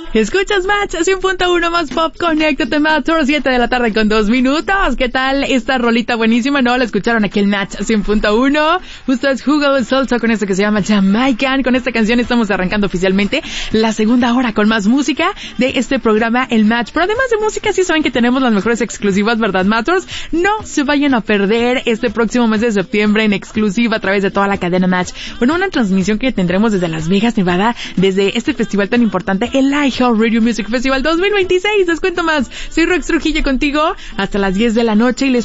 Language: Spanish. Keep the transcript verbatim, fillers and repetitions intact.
Escuchas Match cien punto uno más pop, conéctate Match, siete de la tarde con dos minutos. ¿Qué tal esta rolita buenísima? No, la escucharon aquí en Match cien punto uno. Justo es Hugo Salsa con esto que se llama Jamaican. Con esta canción estamos arrancando oficialmente la segunda hora con más música de este programa, El Match. Pero además de música, sí saben que tenemos las mejores exclusivas, ¿verdad, Matchers? No se vayan a perder este próximo mes de septiembre en exclusiva a través de toda la cadena Match. Bueno, una transmisión que tendremos desde Las Vegas, Nevada, desde este festival tan importante, el iHeartRadio Music Festival dos mil veintiséis. Les cuento más. Soy Rox Trujillo contigo hasta las diez de la noche y les